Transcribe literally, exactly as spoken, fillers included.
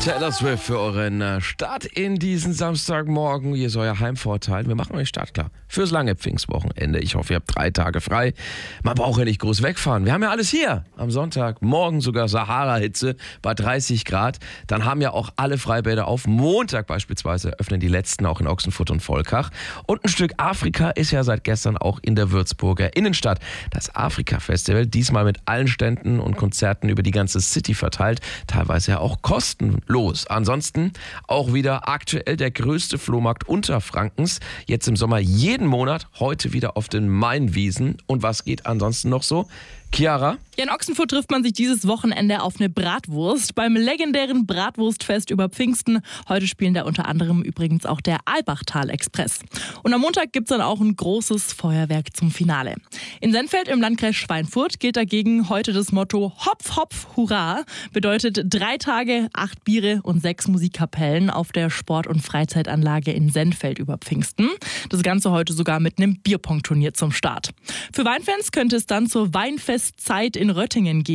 Taylor Swift für euren äh, Start in diesen Samstagmorgen. Hier ist euer Heimvorteil. Wir machen euch startklar fürs lange Pfingstwochenende. Ich hoffe, ihr habt drei Tage frei. Man braucht ja nicht groß wegfahren. Wir haben ja alles hier. Am Sonntag, morgen sogar Sahara-Hitze bei dreißig Grad. Dann haben ja auch alle Freibäder auf. Montag beispielsweise öffnen die letzten auch in Ochsenfurt und Volkach. Und ein Stück Afrika ist ja seit gestern auch in der Würzburger Innenstadt. Das Afrika-Festival, diesmal mit allen Ständen und Konzerten über die ganze City verteilt. Teilweise ja auch kostenlos. Ansonsten auch wieder aktuell der größte Flohmarkt Unterfrankens. Jetzt im Sommer jeden Monat, heute wieder auf den Mainwiesen. Und was geht ansonsten noch so? Chiara? Ja, in Ochsenfurt trifft man sich dieses Wochenende auf eine Bratwurst beim legendären Bratwurstfest über Pfingsten. Heute spielen da unter anderem übrigens auch der Albachtal-Express. Und am Montag gibt's dann auch ein großes Feuerwerk zum Finale. In Sennfeld im Landkreis Schweinfurt gilt dagegen heute das Motto Hopf, Hopf, Hurra. Bedeutet drei Tage, acht Biere und sechs Musikkapellen auf der Sport- und Freizeitanlage in Sennfeld über Pfingsten. Das Ganze heute sogar mit einem Bierpong-Turnier zum Start. Für Weinfans könnte es dann zur Weinfestzeit in Röttingen gehen.